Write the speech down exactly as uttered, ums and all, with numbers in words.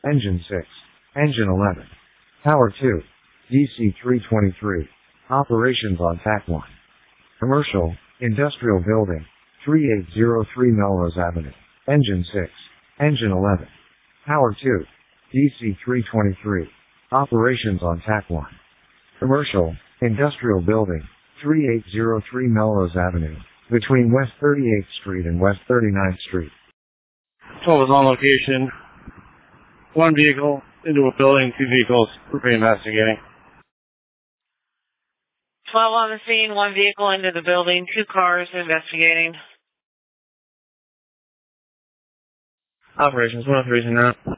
Engine six. Engine eleven. Power two. D C three twenty-three. Operations on T A C one. Commercial, industrial building, thirty-eight oh three Melrose Avenue. Engine six. Engine eleven. Power two. D C three twenty-three. Operations on T A C one. Commercial, industrial building, thirty-eight oh three Melrose Avenue, between West thirty-eighth Street and West thirty-ninth Street. twelve is on location. One vehicle into a building, two vehicles re-investigating. twelve on the scene, one vehicle into the building, two cars investigating. Operations one oh three is in route.